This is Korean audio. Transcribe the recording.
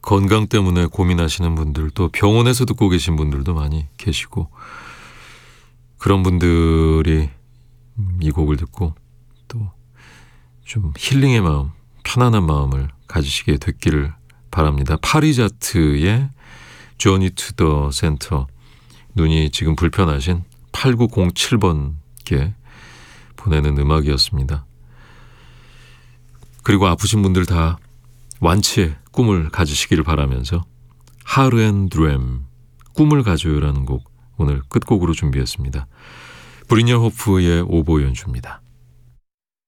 건강 때문에 고민하시는 분들, 또 병원에서 듣고 계신 분들도 많이 계시고, 그런 분들이 이 곡을 듣고 또 좀 힐링의 마음, 편안한 마음을 가지시게 됐기를 바랍니다. 파리자트의 Journey to the Center, 눈이 지금 불편하신 8907번께 보내는 음악이었습니다. 그리고 아프신 분들 다 완치의 꿈을 가지시기를 바라면서 하루 앤 드램, 꿈을 가져요라는 곡 오늘 끝곡으로 준비했습니다. 브리니어 호프의 오보 연주입니다.